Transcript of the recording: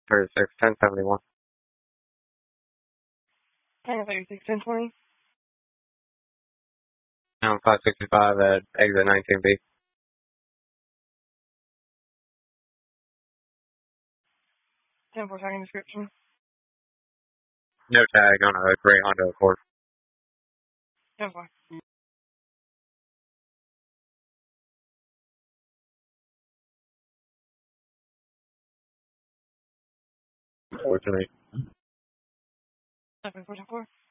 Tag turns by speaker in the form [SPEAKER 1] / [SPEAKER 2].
[SPEAKER 1] 36, 1071.
[SPEAKER 2] Tango 36, 1020.
[SPEAKER 1] 565 at exit 19B.
[SPEAKER 2] 10-4 tracking description.
[SPEAKER 1] No tag on a gray Honda Accord.
[SPEAKER 2] 10-4.
[SPEAKER 1] Fortunately.
[SPEAKER 2] 10-4.